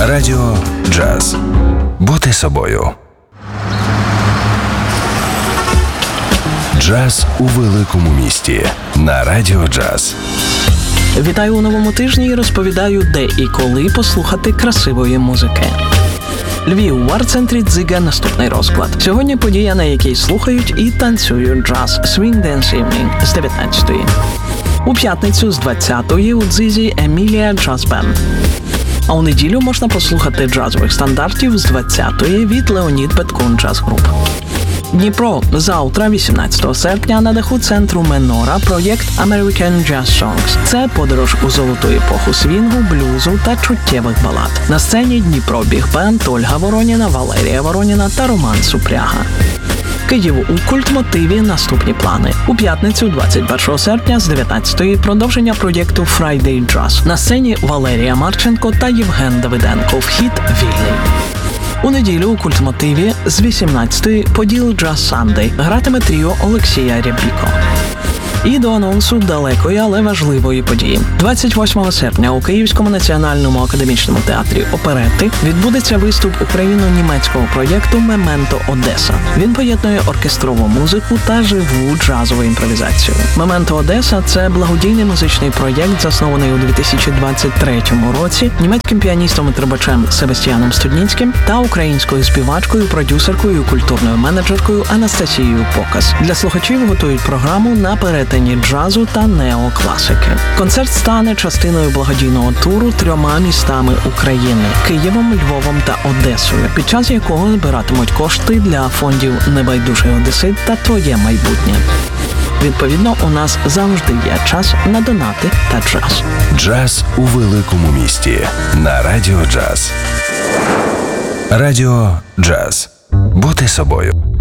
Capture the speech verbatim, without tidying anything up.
Радіо Джаз. Бути собою. Джаз у великому місті. На Радіо Джаз. Вітаю у новому тижні і розповідаю, де і коли послухати красивої музики. Львів, в арт-центрі Дзига наступний розклад. Сьогодні подія, на якій слухають і танцюють джаз Swing Dance Evening з дев'ятнадцятої. У п'ятницю з двадцятої у Дзизі Емілія Джаз Бенд. А у неділю можна послухати джазових стандартів з двадцятої від Леонід Петкун Джаз Груп. Дніпро. Завтра, вісімнадцятого серпня, на даху центру Менора проєкт American Jazz Songs. Це подорож у золоту епоху свінгу, блюзу та чуттєвих балад. На сцені Дніпро Біг-бенд, Ольга Вороніна, Валерія Вороніна та Роман Супряга. Київ у культмотиві наступні плани. У п'ятницю, двадцять першого серпня, з дев'ятнадцятої продовження проєкту Friday Jazz. На сцені Валерія Марченко та Євген Давиденко. Вхід вільний. У неділю у культмотиві з вісімнадцятої Поділ Джаз Сандей гратиме тріо Олексія Рябіко. І до анонсу далекої, але важливої події. двадцять восьмого серпня у Київському національному академічному театрі оперети відбудеться виступ україно-німецького проєкту «Мементо Одеса». Він поєднує оркестрову музику та живу джазову імпровізацію. «Мементо Одеса» – це благодійний музичний проєкт, заснований у дві тисячі двадцять третьому році німецьким піаністом і трубачем Себастьяном Студніцьким та українською співачкою, продюсеркою і культурною менеджеркою Анастасією Покас. Для слухачів готують програму на перетині джазу та неокласики. Концерт стане частиною благодійного туру трьома містами України – Києвом, Львовом та Одесою, під час якого збиратимуть кошти для фондів «Небайдужий одесит» та «Твоє майбутнє». Відповідно, у нас завжди є час на донати та джаз. Джаз у великому місті. На Радіо Джаз. Радіо Джаз. Бути собою.